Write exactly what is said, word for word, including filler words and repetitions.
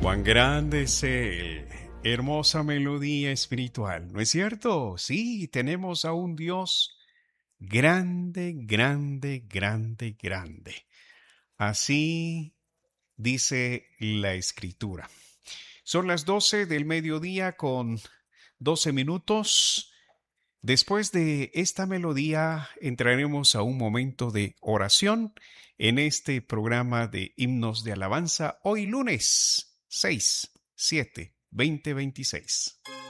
Cuán grande es Él, hermosa melodía espiritual, ¿no es cierto? Sí, tenemos a un Dios grande, grande, grande, grande. Así dice la Escritura. Son las doce del mediodía con doce minutos. Después de esta melodía entraremos a un momento de oración en este programa de himnos de alabanza hoy lunes seis, siete, veinte veintiséis.